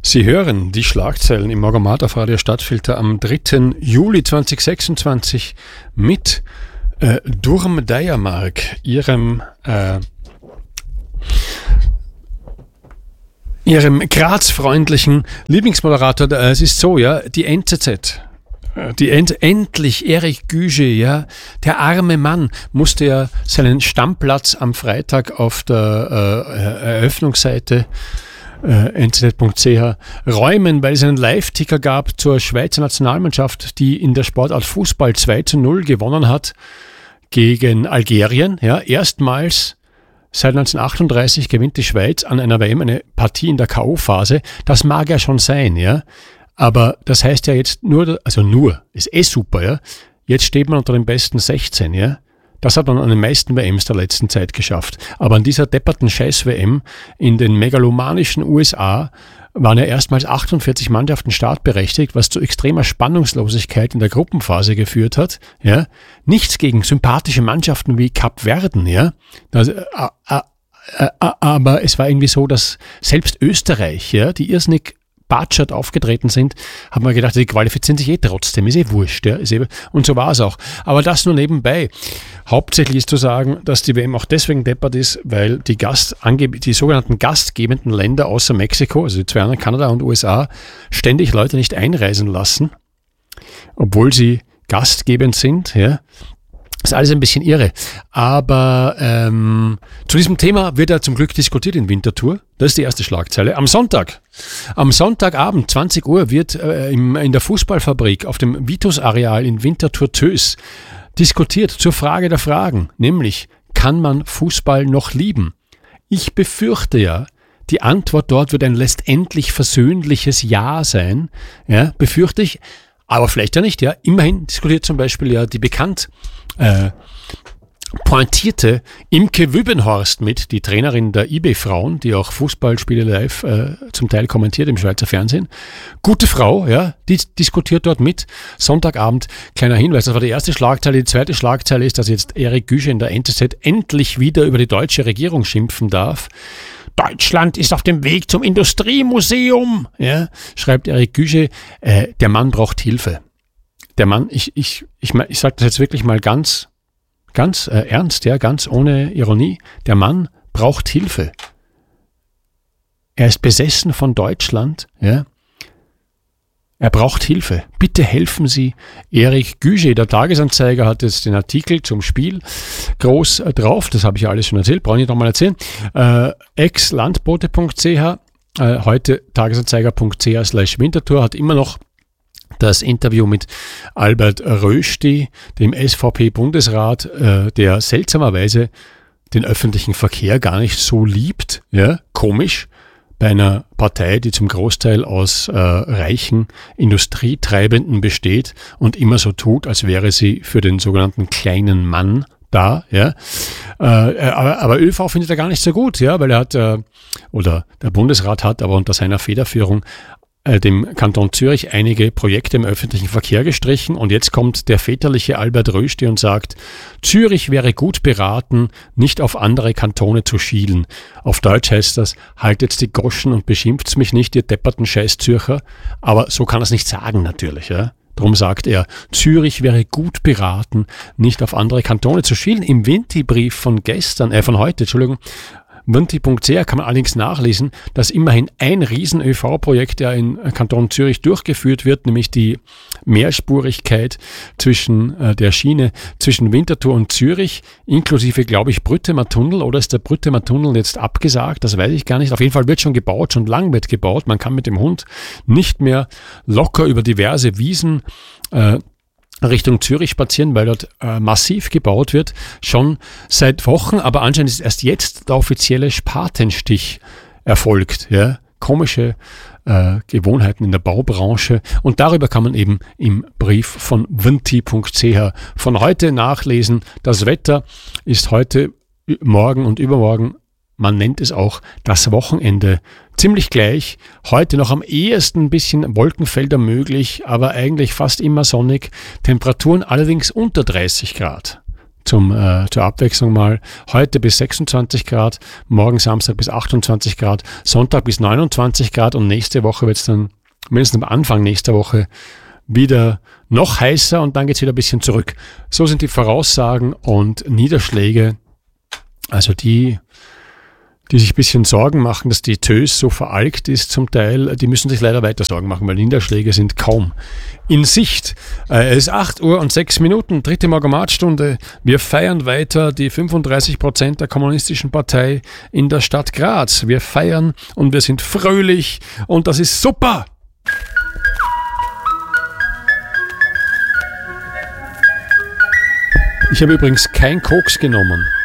Sie hören die Schlagzeilen im Morgenmat auf Radio Stadtfilter am 3. Juli 2026 mit Durm Deiermark, ihrem Graz-freundlichen Lieblingsmoderator. Es ist so, ja, die NZZ. Endlich Eric Güge, ja, der arme Mann musste ja seinen Stammplatz am Freitag auf der Eröffnungsseite nzz.ch räumen, weil es einen Live-Ticker gab zur Schweizer Nationalmannschaft, die in der Sportart Fußball 2:0 gewonnen hat gegen Algerien. Ja, erstmals seit 1938 gewinnt die Schweiz an einer WM eine Partie in der K.O.-Phase. Das mag ja schon sein, ja. Aber das heißt ja jetzt ist super, ja. Jetzt steht man unter den besten 16, ja. Das hat man an den meisten WMs der letzten Zeit geschafft. Aber an dieser depperten Scheiß-WM in den megalomanischen USA waren ja erstmals 48 Mannschaften startberechtigt, was zu extremer Spannungslosigkeit in der Gruppenphase geführt hat. Ja. Nichts gegen sympathische Mannschaften wie Kap Verden, ja. Aber es war irgendwie so, dass selbst Österreich, ja, die irrsinnig batschert aufgetreten sind, haben wir gedacht, die qualifizieren sich trotzdem, ist wurscht. Ja, und so war es auch. Aber das nur nebenbei. Hauptsächlich ist zu sagen, dass die WM auch deswegen deppert ist, weil die sogenannten gastgebenden Länder außer Mexiko, also die zwei anderen, Kanada und USA, ständig Leute nicht einreisen lassen, obwohl sie gastgebend sind. Ja. Das ist alles ein bisschen irre. Aber zu diesem Thema wird ja zum Glück diskutiert in Winterthur. Das ist die erste Schlagzeile. Am Sonntagabend, 20 Uhr, wird in der Fußballfabrik auf dem Vitus-Areal in Winterthur-Tös diskutiert zur Frage der Fragen, nämlich, kann man Fußball noch lieben? Ich befürchte ja, die Antwort dort wird ein letztendlich versöhnliches Ja sein. Ja, befürchte ich. Aber vielleicht ja nicht, ja. Immerhin diskutiert zum Beispiel ja die bekannt pointierte Imke Wübenhorst mit, die Trainerin der IB-Frauen, die auch Fußballspiele live zum Teil kommentiert im Schweizer Fernsehen. Gute Frau, ja, die diskutiert dort mit. Sonntagabend, kleiner Hinweis, das war die erste Schlagzeile. Die zweite Schlagzeile ist, dass jetzt Eric Güge in der NZZ endlich wieder über die deutsche Regierung schimpfen darf. Deutschland ist auf dem Weg zum Industriemuseum, ja, schreibt Eric Güge. Der Mann braucht Hilfe. Der Mann, ich sage das jetzt wirklich mal ganz ernst, ja, ganz ohne Ironie. Der Mann braucht Hilfe. Er ist besessen von Deutschland, ja. Er braucht Hilfe. Bitte helfen Sie Eric Güge. Der Tagesanzeiger hat jetzt den Artikel zum Spiel groß drauf. Das habe ich ja alles schon erzählt, brauche ich nicht nochmal erzählen. Ex-Landbote.ch, heute tagesanzeiger.ch/Winterthur hat immer noch das Interview mit Albert Rösti, dem SVP-Bundesrat, der seltsamerweise den öffentlichen Verkehr gar nicht so liebt. Ja, komisch. Bei einer Partei, die zum Großteil aus reichen Industrietreibenden besteht und immer so tut, als wäre sie für den sogenannten kleinen Mann da, ja. Aber ÖV findet er gar nicht so gut, ja, weil er hat, oder der Bundesrat hat aber unter seiner Federführung dem Kanton Zürich einige Projekte im öffentlichen Verkehr gestrichen und jetzt kommt der väterliche Albert Rösti und sagt, Zürich wäre gut beraten, nicht auf andere Kantone zu schielen. Auf Deutsch heißt das, haltet die Goschen und beschimpft's mich nicht, ihr depperten Scheiß-Zürcher. Aber so kann er es nicht sagen natürlich, ja. Darum sagt er, Zürich wäre gut beraten, nicht auf andere Kantone zu schielen. Im Winti-Brief von heute, Winti.ch kann man allerdings nachlesen, dass immerhin ein Riesen-ÖV-Projekt ja in Kanton Zürich durchgeführt wird, nämlich die Mehrspurigkeit zwischen der Schiene zwischen Winterthur und Zürich, inklusive, glaube ich, Brüttemer Tunnel. Oder ist der Brüttemer Tunnel jetzt abgesagt? Das weiß ich gar nicht. Auf jeden Fall wird schon gebaut, schon lang wird gebaut. Man kann mit dem Hund nicht mehr locker über diverse Wiesen Richtung Zürich spazieren, weil dort massiv gebaut wird, schon seit Wochen, aber anscheinend ist erst jetzt der offizielle Spatenstich erfolgt. Ja? Komische Gewohnheiten in der Baubranche und darüber kann man eben im Brief von winti.ch von heute nachlesen. Das Wetter ist heute, morgen und übermorgen, man nennt es auch das Wochenende, ziemlich gleich. Heute noch am ehesten ein bisschen Wolkenfelder möglich, aber eigentlich fast immer sonnig. Temperaturen allerdings unter 30 Grad. zur Abwechslung mal. Heute bis 26 Grad, morgen Samstag bis 28 Grad, Sonntag bis 29 Grad und nächste Woche wird es dann, mindestens am Anfang nächster Woche, wieder noch heißer und dann geht es wieder ein bisschen zurück. So sind die Voraussagen und Niederschläge, also die sich ein bisschen Sorgen machen, dass die Tös so veralgt ist zum Teil, die müssen sich leider weiter Sorgen machen, weil Niederschläge sind kaum in Sicht. Es ist 8 Uhr und 6 Minuten, 3. Morgenmatstunde. Wir feiern weiter die 35% der Kommunistischen Partei in der Stadt Graz. Wir feiern und wir sind fröhlich und das ist super! Ich habe übrigens kein Koks genommen.